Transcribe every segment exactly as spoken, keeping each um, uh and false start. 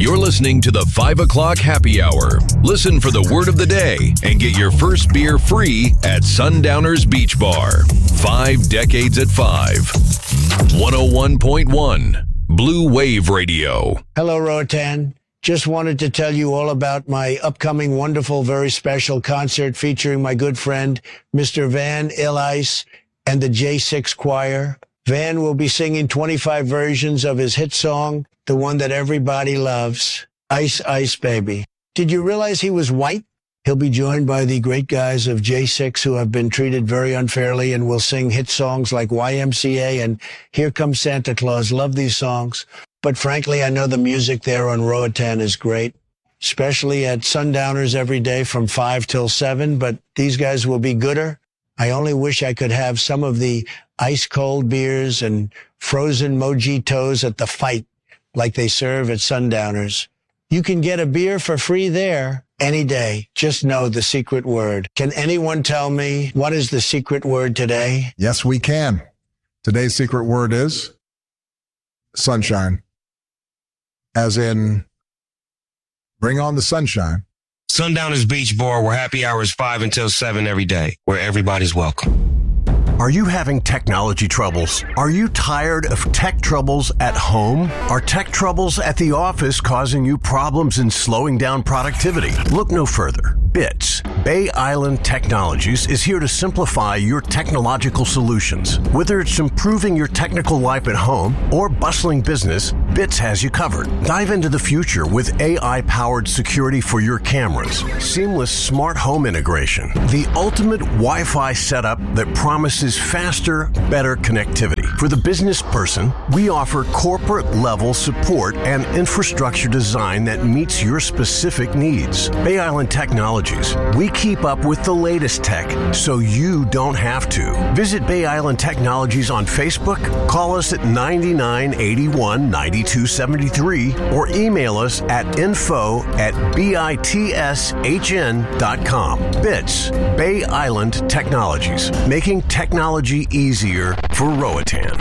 You're listening to the five o'clock Happy Hour. Listen for the word of the day and get your first beer free at Sundowners Beach Bar. Five decades at five. one oh one point one Blue Wave Radio. Hello, Roatan. Just wanted to tell you all about my upcoming wonderful, very special concert featuring my good friend, Mister Van Illice and the J six Choir. Van will be singing twenty-five versions of his hit song, the one that everybody loves, Ice Ice Baby. Did you realize he was white? He'll be joined by the great guys of J six who have been treated very unfairly and will sing hit songs like Y M C A and Here Comes Santa Claus. Love these songs. But frankly, I know the music there on Roatan is great, especially at Sundowners every day from five till seven. But these guys will be gooder. I only wish I could have some of the ice cold beers and frozen mojitos at the Fight like they serve at Sundowners. You can get a beer for free there any day. Just know the secret word. Can anyone tell me what is the secret word today? Yes, we can. Today's secret word is sunshine. As in, bring on the sunshine. Sundowners Beach Bar, where happy hour is five until seven every day, where everybody's welcome. Are you having technology troubles? Are you tired of tech troubles at home? Are tech troubles at the office causing you problems and slowing down productivity? Look no further. BITS, Bay Island Technologies, is here to simplify your technological solutions. Whether it's improving your technical life at home or bustling business, BITS has you covered. Dive into the future with A I-powered security for your cameras, seamless smart home integration, the ultimate Wi-Fi setup that promises faster, better connectivity. For the business person, we offer corporate-level support and infrastructure design that meets your specific needs. Bay Island Technologies. We keep up with the latest tech so you don't have to. Visit Bay Island Technologies on Facebook, call us at nine nine eight one, nine two seven three, or email us at info at bitshn dot com. BITS, Bay Island Technologies, making technology easier for Roatan.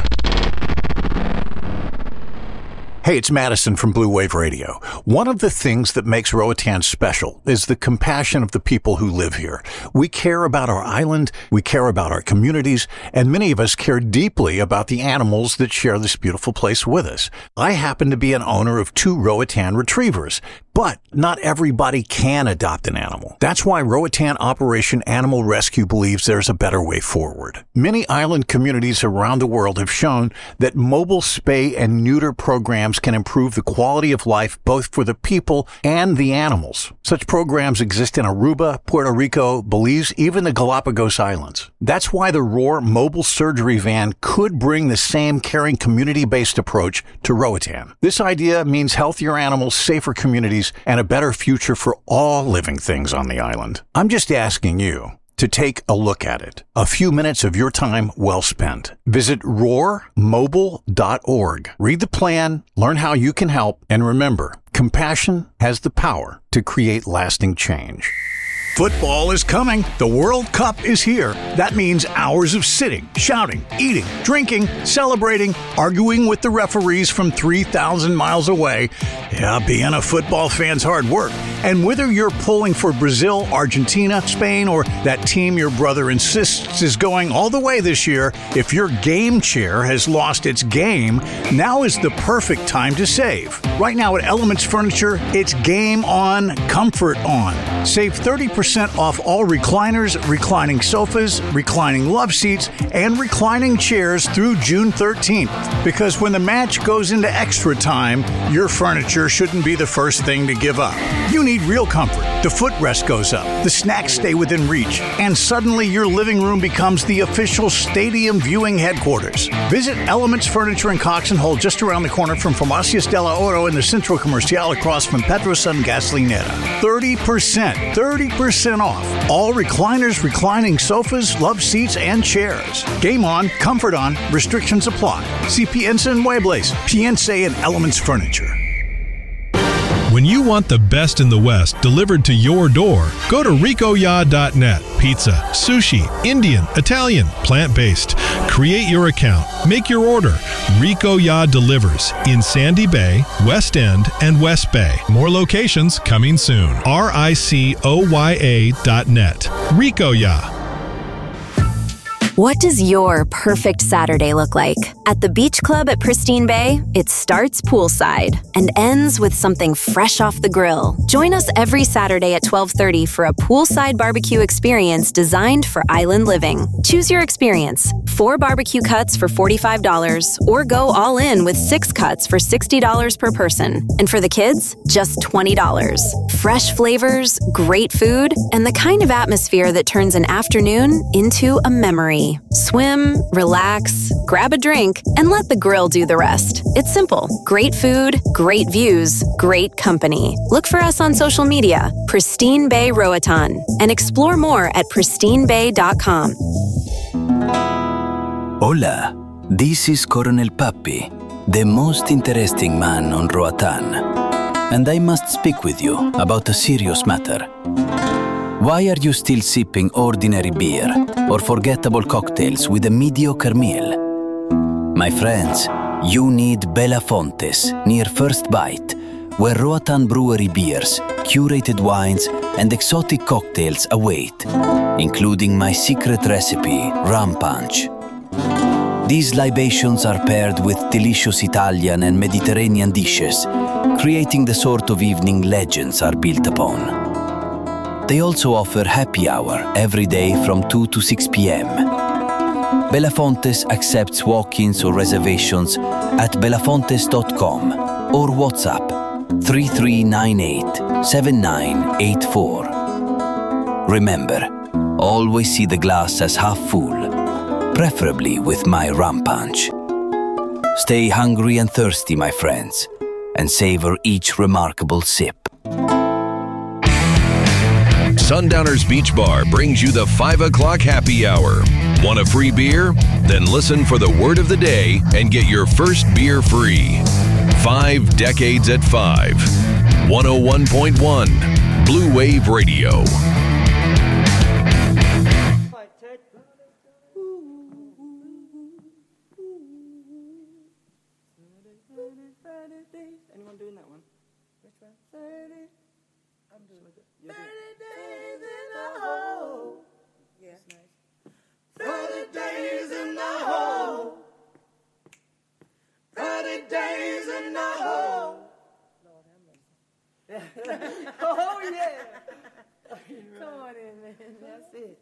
Hey, it's Madison from Blue Wave Radio. One of the things that makes Roatan special is the compassion of the people who live here. We care about our island, we care about our communities, and many of us care deeply about the animals that share this beautiful place with us. I happen to be an owner of two Roatan retrievers, but not everybody can adopt an animal. That's why Roatan Operation Animal Rescue believes there's a better way forward. Many island communities around the world have shown that mobile spay and neuter programs can improve the quality of life both for the people and the animals. Such programs exist in Aruba, Puerto Rico, Belize, even the Galapagos Islands. That's why the Roar mobile surgery van could bring the same caring community-based approach to Roatan. This idea means healthier animals, safer communities, and a better future for all living things on the island. I'm just asking you to take a look at it. A few minutes of your time well spent. Visit roar mobile dot org. Read the plan, learn how you can help, and remember, compassion has the power to create lasting change. Football is coming. The World Cup is here. That means hours of sitting, shouting, eating, drinking, celebrating, arguing with the referees from three thousand miles away. Yeah, being a football fan's hard work. And whether you're pulling for Brazil, Argentina, Spain, or that team your brother insists is going all the way this year, if your game chair has lost its game, now is the perfect time to save. Right now at Elements Furniture, it's game on, comfort on. Save thirty percent off all recliners, reclining sofas, reclining love seats, and reclining chairs through June thirteenth. Because when the match goes into extra time, your furniture shouldn't be the first thing to give up. You need real comfort. The footrest goes up, the snacks stay within reach, and suddenly your living room becomes the official stadium viewing headquarters. Visit Elements Furniture in Cox and Hull, just around the corner from Farmacias de la Oro in the Centro Comercial across from Petrosun Gasolinera. thirty percent, thirty percent off. All recliners, reclining sofas, love seats, and chairs. Game on, comfort on, restrictions apply. See Piensa and Muebles, Piensa and Elements Furniture. When you want the best in the West delivered to your door, go to rico ya dot net. Pizza, sushi, Indian, Italian, plant-based. Create your account. Make your order. Rico Ya delivers in Sandy Bay, West End, and West Bay. More locations coming soon. R I C O Y A dot net. Rico Ya. What does your perfect Saturday look like? At the Beach Club at Pristine Bay, it starts poolside and ends with something fresh off the grill. Join us every Saturday at twelve thirty for a poolside barbecue experience designed for island living. Choose your experience. Four barbecue cuts for forty-five dollars or go all in with six cuts for sixty dollars per person. And for the kids, just twenty dollars. Fresh flavors, great food, and the kind of atmosphere that turns an afternoon into a memory. Swim, relax, grab a drink, and let the grill do the rest. It's simple. Great food, great views, great company. Look for us on social media, Pristine Bay Roatan, and explore more at pristine bay dot com. Hola, this is Colonel Papi, the most interesting man on Roatan, and I must speak with you about a serious matter. Why are you still sipping ordinary beer or forgettable cocktails with a mediocre meal? My friends, you need Belafontes near First Bite, where Roatan Brewery beers, curated wines, and exotic cocktails await, including my secret recipe, Rum Punch. These libations are paired with delicious Italian and Mediterranean dishes, creating the sort of evening legends are built upon. They also offer happy hour every day from two to six p.m. Belafontes accepts walk-ins or reservations at belafontes dot com or WhatsApp three three nine eight seven nine eight four. Remember, always see the glass as half full, preferably with my Rum Punch. Stay hungry and thirsty, my friends, and savor each remarkable sip. Sundowners Beach Bar brings you the five o'clock happy hour. Want a free beer? Then listen for the word of the day and get your first beer free. Five decades at five. one oh one point one Blue Wave Radio. Anyone doing that one? Which one? thirty. I'm doing it. thirty days in the hole. Yeah. thirty days in the hole. thirty days in the hole. Lord have mercy. Oh, yeah. Come on in, man. That's it.